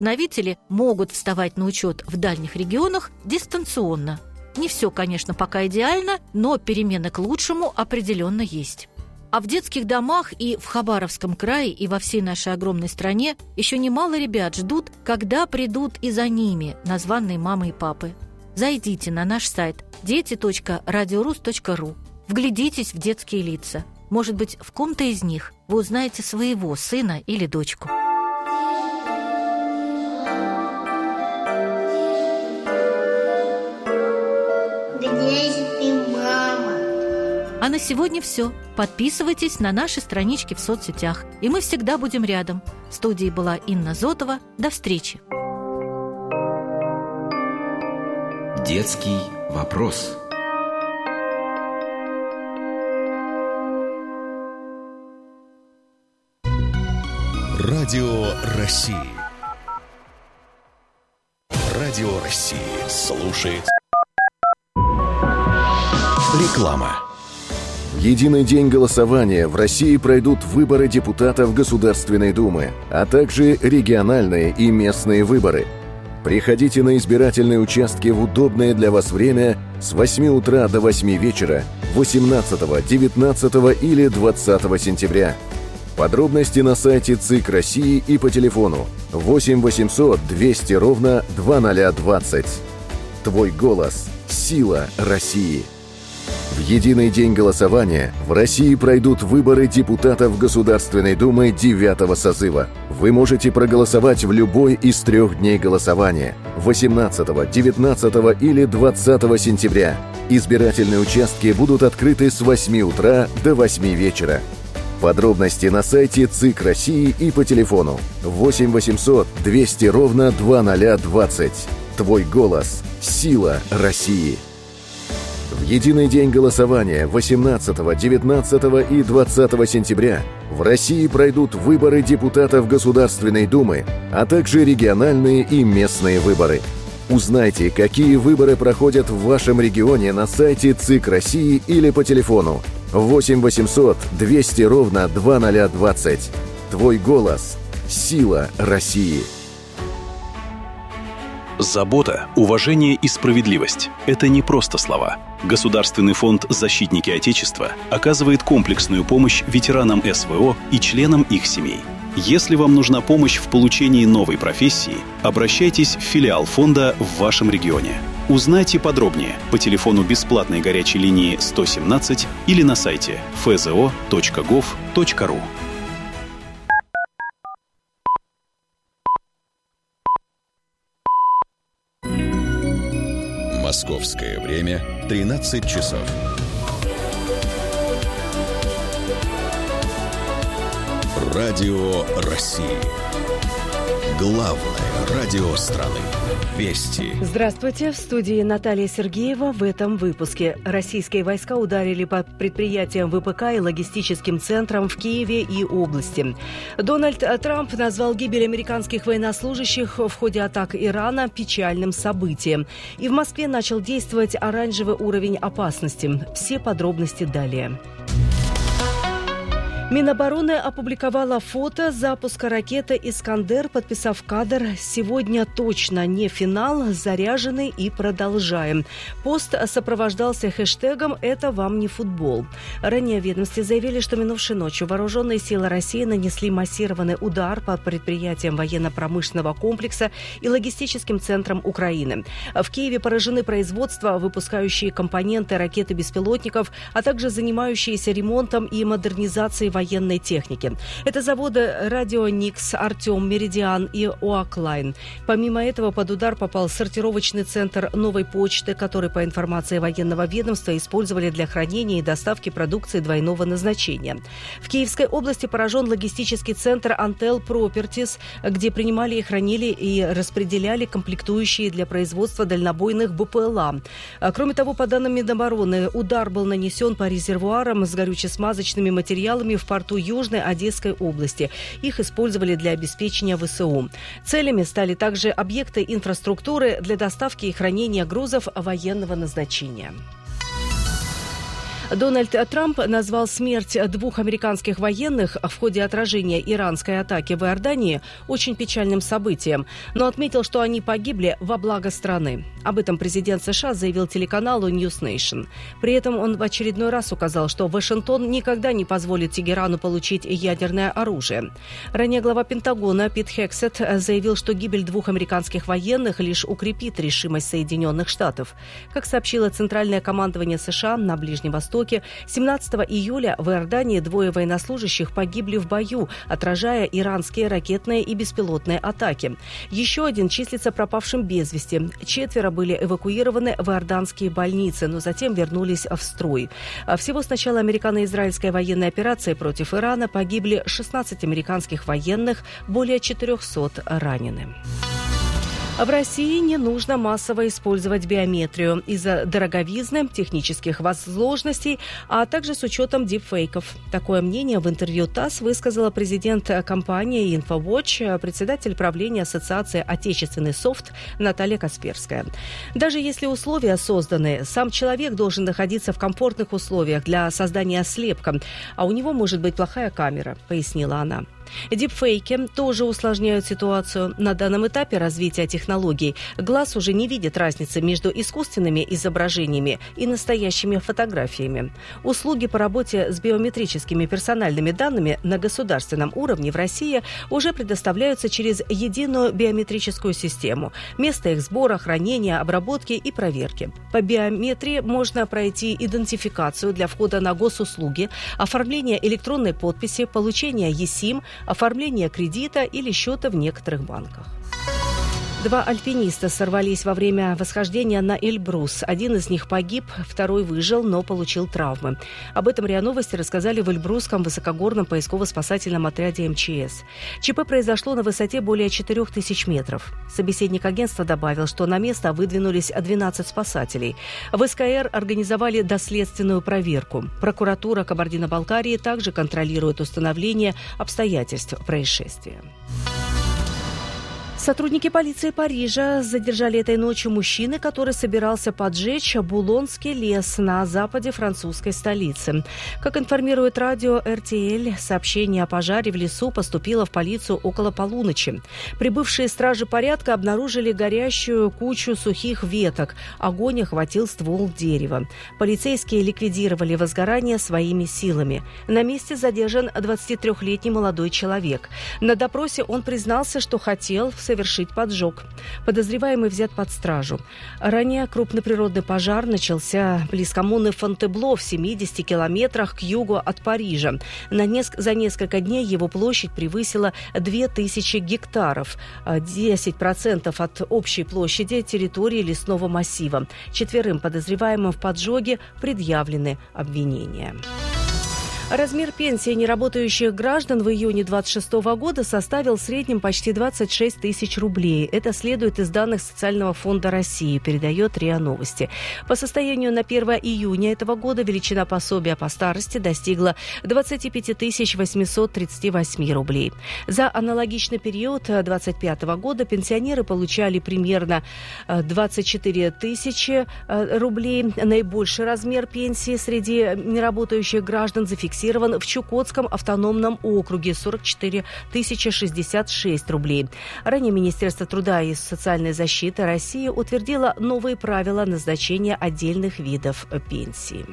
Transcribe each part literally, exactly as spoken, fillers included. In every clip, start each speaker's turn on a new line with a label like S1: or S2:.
S1: Усыновители могут вставать на учет в дальних регионах дистанционно. Не все, конечно, пока идеально, но перемены к лучшему определенно есть. А в детских домах и в Хабаровском крае, и во всей нашей огромной стране еще немало ребят ждут, когда придут и за ними названные мамы и папы. Зайдите на наш сайт дети точка радиорус точка ру, вглядитесь в детские лица. Может быть, в ком-то из них вы узнаете своего сына или дочку.
S2: Где же ты, мама?
S1: А на сегодня все. Подписывайтесь на наши странички в соцсетях, и мы всегда будем рядом. В студии была Инна Зотова. До встречи.
S3: Детский вопрос.
S4: Радио России. Радио России слушает. Реклама.
S5: В единый день голосования в России пройдут выборы депутатов Государственной Думы, а также региональные и местные выборы. Приходите на избирательные участки в удобное для вас время с восьми утра до восьми вечера восемнадцатого, девятнадцатого или двадцатого сентября. Подробности на сайте ЦИК России и по телефону восемь восемьсот двести ровно двадцать двадцать. Твой голос – сила России. В единый день голосования в России пройдут выборы депутатов Государственной Думы девятого созыва. Вы можете проголосовать в любой из трех дней голосования – восемнадцатого, девятнадцатого или двадцатого сентября. Избирательные участки будут открыты с восьми утра до восьми вечера. Подробности на сайте ЦИК России и по телефону восемь восемьсот двести ровно двадцать двадцать. Твой голос – сила России. В единый день голосования восемнадцатого, девятнадцатого и двадцатого сентября в России пройдут выборы депутатов Государственной Думы, а также региональные и местные выборы. Узнайте, какие выборы проходят в вашем регионе на сайте ЦИК России или по телефону восемь восемьсот двести ровно двадцать двадцать. Твой голос – сила России.
S6: Забота, уважение и справедливость – это не просто слова. Государственный фонд «Защитники Отечества» оказывает комплексную помощь ветеранам эс вэ о и членам их семей. Если вам нужна помощь в получении новой профессии, обращайтесь в филиал фонда в вашем регионе. Узнайте подробнее по телефону бесплатной горячей линии сто семнадцать или на сайте эф зэ о точка гов точка ру.
S4: Московское время тринадцать часов. Радио России. Главное радио страны. Вести.
S7: Здравствуйте. В студии Наталья Сергеева. В этом выпуске. Российские войска ударили по предприятиям вэ пэ ка и логистическим центрам в Киеве и области. Дональд Трамп назвал гибель американских военнослужащих в ходе атак Ирана печальным событием. И в Москве начал действовать оранжевый уровень опасности. Все подробности далее. Минобороны опубликовала фото запуска ракеты «Искандер», подписав кадр «Сегодня точно не финал, заряжены и продолжаем». Пост сопровождался хэштегом «Это вам не футбол». Ранее в ведомстве заявили, что минувшей ночью вооруженные силы России нанесли массированный удар по предприятиям военно-промышленного комплекса и логистическим центрам Украины. В Киеве поражены производства, выпускающие компоненты ракет-беспилотников, а также занимающиеся ремонтом и модернизацией военных военной техники. Это заводы «Радионикс», «Артем», «Меридиан» и «Оаклайн». Помимо этого под удар попал сортировочный центр «Новой почты», который, по информации военного ведомства, использовали для хранения и доставки продукции двойного назначения. В Киевской области поражен логистический центр «Антел Пропертис», где принимали и хранили и распределяли комплектующие для производства дальнобойных бэ пэ эл а. Кроме того, по данным Минобороны, удар был нанесен по резервуарам с горюче-смазочными материалами в порту Южной Одесской области. Их использовали для обеспечения вэ эс у. Целями стали также объекты инфраструктуры для доставки и хранения грузов военного назначения. Дональд Трамп назвал смерть двух американских военных в ходе отражения иранской атаки в Иордании очень печальным событием, но отметил, что они погибли во благо страны. Об этом президент США заявил телеканалу News Nation. При этом он в очередной раз указал, что Вашингтон никогда не позволит Тегерану получить ядерное оружие. Ранее глава Пентагона Пит Хексет заявил, что гибель двух американских военных лишь укрепит решимость Соединенных Штатов. Как сообщило Центральное командование США на Ближнем Востоке, семнадцатого июля в Иордании двое военнослужащих погибли в бою, отражая иранские ракетные и беспилотные атаки. Еще один числится пропавшим без вести. Четверо были эвакуированы в иорданские больницы, но затем вернулись в строй. Всего с начала американо-израильской военной операции против Ирана погибли шестнадцать американских военных, более четырехсот ранены. В России не нужно массово использовать биометрию из-за дороговизны, технических возможностей, а также с учетом дипфейков. Такое мнение в интервью ТАСС высказала президент компании InfoWatch, председатель правления Ассоциации «Отечественный софт» Наталья Касперская. Даже если условия созданы, сам человек должен находиться в комфортных условиях для создания слепка, а у него может быть плохая камера, пояснила она. Дипфейки тоже усложняют ситуацию. На данном этапе развития технологий глаз уже не видит разницы между искусственными изображениями и настоящими фотографиями. Услуги по работе с биометрическими персональными данными на государственном уровне в России уже предоставляются через единую биометрическую систему. Место их сбора, хранения, обработки и проверки. По биометрии можно пройти идентификацию для входа на госуслуги, оформление электронной подписи, получение ЕСИМ, оформление кредита или счета в некоторых банках. Два альпиниста сорвались во время восхождения на Эльбрус. Один из них погиб, второй выжил, но получил травмы. Об этом РИА Новости рассказали в Эльбрусском высокогорном поисково-спасательном отряде МЧС. ЧП произошло на высоте более четырех тысяч метров. Собеседник агентства добавил, что на место выдвинулись двенадцать спасателей. В СКР организовали доследственную проверку. Прокуратура Кабардино-Балкарии также контролирует установление обстоятельств происшествия. Сотрудники полиции Парижа задержали этой ночью мужчину, который собирался поджечь Булонский лес на западе французской столицы. Как информирует радио эр тэ эл, сообщение о пожаре в лесу поступило в полицию около полуночи. Прибывшие стражи порядка обнаружили горящую кучу сухих веток. Огонь охватил ствол дерева. Полицейские ликвидировали возгорание своими силами. На месте задержан двадцатитрёхлетний молодой человек. На допросе он признался, что хотел совершить поджог. Подозреваемый взят под стражу. Ранее крупный природный пожар начался близ коммуны Фонтебло в семидесяти километрах к югу от Парижа. На неск- за несколько дней его площадь превысила две тысячи гектаров, десять процентов от общей площади территории лесного массива. Четверым подозреваемым в поджоге предъявлены обвинения. Размер пенсии неработающих граждан в июне двадцать шестого года составил в среднем почти двадцать шесть тысяч рублей. Это следует из данных Социального фонда России, передает РИА Новости. По состоянию на первое июня этого года величина пособия по старости достигла двадцать пять тысяч восемьсот тридцать восемь рублей. За аналогичный период двадцать пятого года пенсионеры получали примерно двадцать четыре тысячи рублей. Наибольший размер пенсии среди неработающих граждан зафиксирован в Чукотском автономном округе – сорок четыре тысячи шестьдесят шесть рублей. Ранее Министерство труда и социальной защиты России утвердило новые правила назначения отдельных видов пенсии.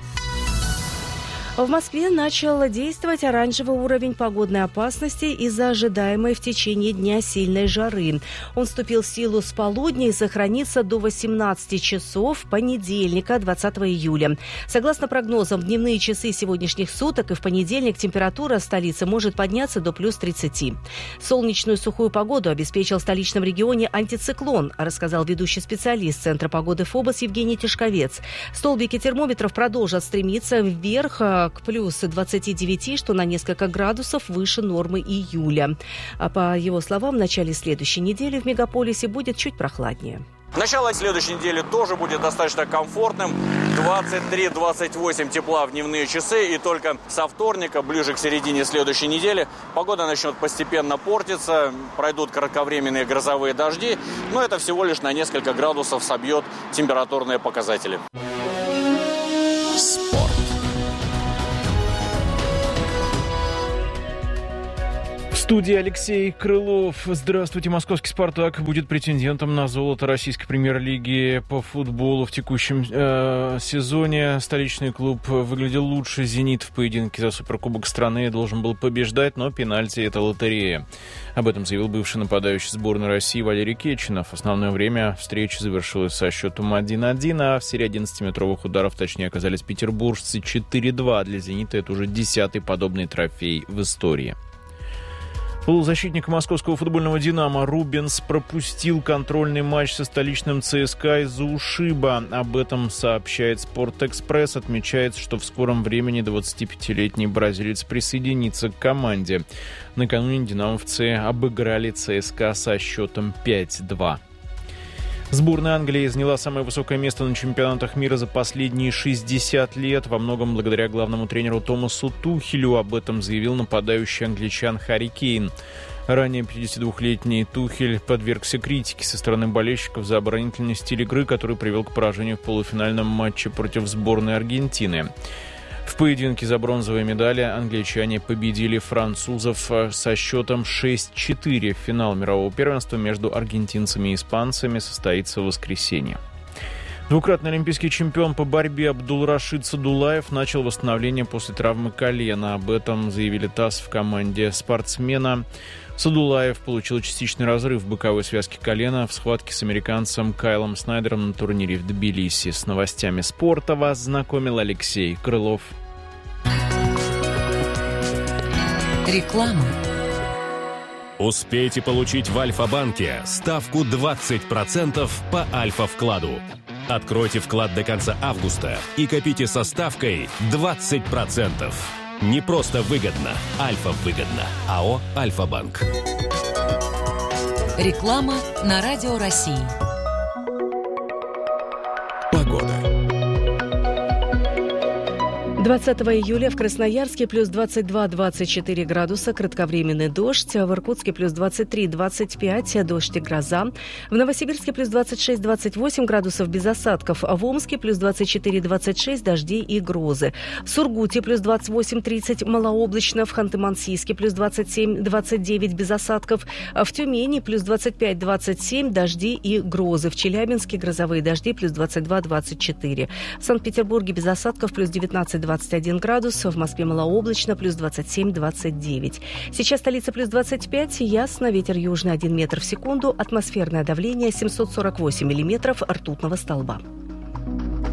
S7: В Москве начал действовать оранжевый уровень погодной опасности из-за ожидаемой в течение дня сильной жары. Он вступил в силу с полудня и сохранится до восемнадцати часов понедельника, двадцатого июля. Согласно прогнозам, в дневные часы сегодняшних суток и в понедельник температура в столице может подняться до плюс тридцати. Солнечную сухую погоду обеспечил в столичном регионе антициклон, рассказал ведущий специалист Центра погоды ФОБОС Евгений Тишковец. Столбики термометров продолжат стремиться вверх к плюс двадцати девяти, что на несколько градусов выше нормы июля. А по его словам, в начале следующей недели в мегаполисе будет чуть прохладнее.
S8: Начало следующей недели тоже будет достаточно комфортным. двадцать три - двадцать восемь тепла в дневные часы. И только со вторника, ближе к середине следующей недели, погода начнет постепенно портиться. Пройдут кратковременные грозовые дожди. Но это всего лишь на несколько градусов собьет температурные показатели.
S4: Спорт.
S9: В студии Алексей Крылов. Здравствуйте. Московский «Спартак» будет претендентом на золото российской премьер-лиги по футболу в текущем э, сезоне. Столичный клуб выглядел лучше. «Зенит» в поединке за Суперкубок страны должен был побеждать, но пенальти — это лотерея. Об этом заявил бывший нападающий сборной России Валерий Кетчинов. Основное время встречи завершилось со счетом один-один, а в серии одиннадцатиметровых ударов точнее оказались петербуржцы. четыре-два. Для «Зенита» это уже десятый подобный трофей в истории. Полузащитник московского футбольного «Динамо» Рубенс пропустил контрольный матч со столичным ЦСКА из-за ушиба. Об этом сообщает «Спортэкспресс». Отмечается, что в скором времени двадцатипятилетний бразилец присоединится к команде. Накануне динамовцы обыграли ЦСКА со счетом пять-два. Сборная Англии заняла самое высокое место на чемпионатах мира за последние шестьдесят лет, во многом благодаря главному тренеру Томасу Тухелю. Об этом заявил нападающий англичан Харри Кейн. Ранее пятидесятидвухлетний Тухель подвергся критике со стороны болельщиков за оборонительный стиль игры, который привел к поражению в полуфинальном матче против сборной Аргентины. В поединке за бронзовые медали англичане победили французов со счетом шесть-четыре. Финал мирового первенства между аргентинцами и испанцами состоится в воскресенье. Двукратный олимпийский чемпион по борьбе Абдулрашид Садулаев начал восстановление после травмы колена. Об этом заявили ТАСС в команде спортсмена. Садулаев получил частичный разрыв боковой связки колена в схватке с американцем Кайлом Снайдером на турнире в Тбилиси. С новостями спорта вас знакомил Алексей Крылов.
S10: Реклама.
S11: Успейте получить в Альфа-банке ставку двадцать процентов по Альфа-вкладу. Откройте вклад до конца августа и копите со ставкой двадцать процентов. Не просто выгодно, Альфа-выгодно. АО «Альфа-банк».
S10: Реклама на Радио России.
S4: Погода.
S7: двадцатого июля в Красноярске плюс двадцать два - двадцать четыре градуса, кратковременный дождь. В Иркутске плюс двадцать три - двадцать пять, дождь и гроза. В Новосибирске плюс двадцать шесть - двадцать восемь градусов без осадков. В Омске плюс двадцать четыре - двадцать шесть, дожди и грозы. В Сургуте плюс двадцать восемь - тридцать, малооблачно. В Ханты-Мансийске плюс двадцать семь - двадцать девять без осадков. В Тюмени плюс двадцать пять - двадцать семь, дожди и грозы. В Челябинске грозовые дожди плюс двадцать два - двадцать четыре. В Санкт-Петербурге без осадков плюс девятнадцать - двадцать один градус, в Москве малооблачно, плюс двадцать семь - двадцать девять. Сейчас столица плюс двадцать пять, ясно, ветер южный один метр в секунду, атмосферное давление семьсот сорок восемь миллиметров ртутного столба.